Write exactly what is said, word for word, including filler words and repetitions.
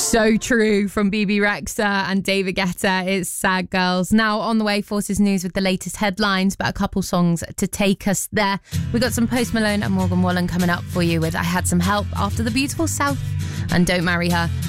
So true from B B Rexa and David Guetta. It's Sad Girls. Now on the way, Forces News with the latest headlines, but a couple songs to take us there. We got some Post Malone and Morgan Wallen coming up for you with I Had Some Help after the beautiful South and Don't Marry Her.